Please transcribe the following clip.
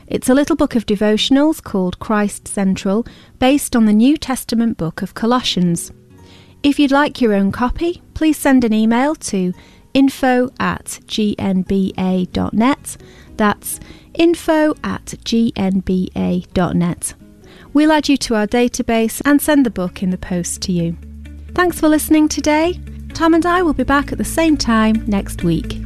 It's a little book of devotionals called Christ Central, based on the New Testament book of Colossians. If you'd like your own copy, please send an email to info@gnba.net. That's info@gnba.net. We'll add you to our database and send the book in the post to you. Thanks for listening today. Tom and I will be back at the same time next week.